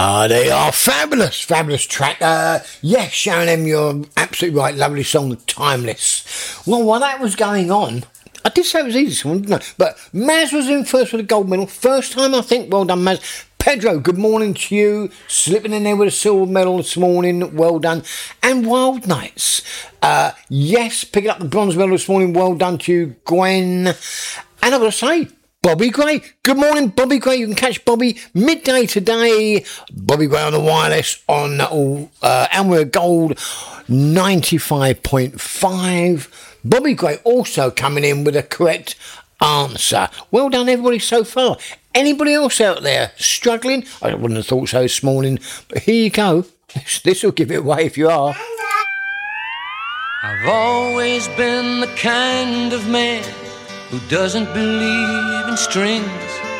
They are fabulous, fabulous track. Yes, Sharon M, you're absolutely right. Lovely song, Timeless. Well, while that was going on, I did say it was easy, didn't I? But Maz was in first with a gold medal. First time, I think. Well done, Maz. Pedro, good morning to you. Slipping in there with a silver medal this morning. Well done. And Wild Nights. Yes, picking up the bronze medal this morning. Well done to you, Gwen. And I've got to say, Bobby Gray. Good morning, Bobby Gray. You can catch Bobby midday today. Bobby Gray on the wireless on Almere Gold 95.5. Bobby Gray also coming in with a correct answer. Well done, everybody, so far. Anybody else out there struggling? I wouldn't have thought so this morning, but here you go. This will give it away if you are. I've always been the kind of man who doesn't believe in strings.